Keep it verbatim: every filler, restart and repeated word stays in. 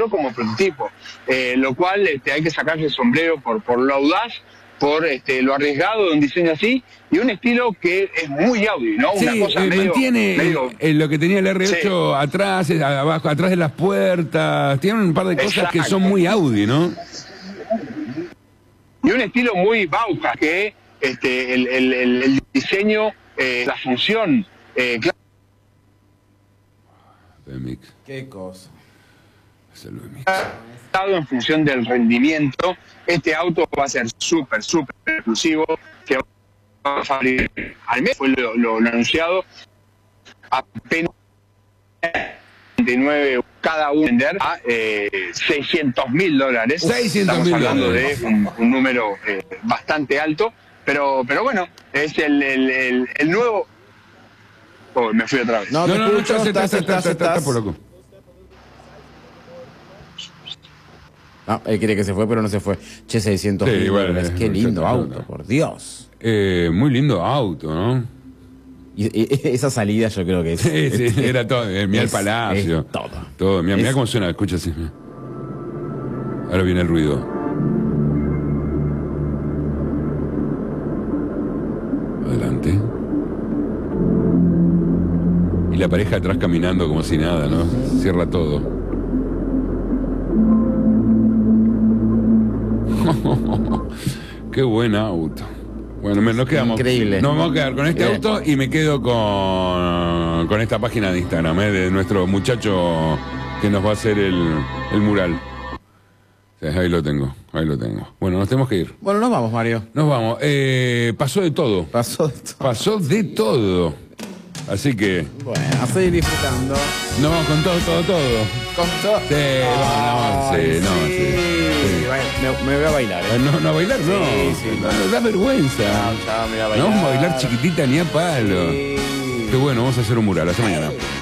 mostró como prototipo, eh, lo cual este, hay que sacarse el sombrero por, por lo audaz, por este, lo arriesgado de un diseño así, y un estilo que es muy Audi, ¿no? Sí, Una cosa eh, medio, mantiene medio... el, el, lo que tenía el R ocho sí. atrás, abajo, atrás de las puertas, tiene un par de cosas Exacto. que son muy Audi, ¿no? Y un estilo muy Bauhaus, que este, el, el, el, el diseño, eh, la función... Eh, ¿Qué cosa? Es el Mix. En función del rendimiento, este auto va a ser súper, súper exclusivo, que va a salir al mes, fue lo, lo, lo anunciado, apenas veintinueve cada uno vender a eh, seiscientos mil dólares. Estamos hablando de un, un número eh, bastante alto, pero, pero bueno, es el, el, el, el nuevo... Oh, me fui otra vez. No, no, no, no, estás, estás, estás, estás por loco. No, él quiere que se fue, pero no se fue. Che, seiscientos mil dólares. Qué lindo auto, por Dios. Eh, muy lindo auto, ¿no? Y, y esa salida yo creo que es... Sí, sí, es, era todo. Eh, mira el palacio. Es todo. Todo. Mira, mira cómo suena, escucha así. Ahora viene el ruido. Adelante. Y la pareja atrás caminando como si nada, ¿no? Cierra todo. Qué buen auto. Bueno, nos quedamos. Increíble. Nos vamos a quedar con este Bien. auto y me quedo con, con esta página de Instagram, ¿eh? De nuestro muchacho que nos va a hacer el, el mural. Sí, ahí lo tengo, ahí lo tengo. Bueno, nos tenemos que ir. Bueno, nos vamos, Mario. Nos vamos. Eh, pasó de todo. Pasó de todo. Pasó de todo. Así que... Bueno, a seguir disfrutando. Nos vamos con todo, todo, todo. ¿Con todo? Sí, vamos, sí, no, sí. sí. Me, me voy a bailar, ¿eh? No, no, a bailar no. Sí, sí, no, no, da vergüenza. No, chao, me voy a bailar. No vamos a bailar chiquitita ni a palo. Sí. Qué bueno, vamos a hacer un mural. Hasta mañana.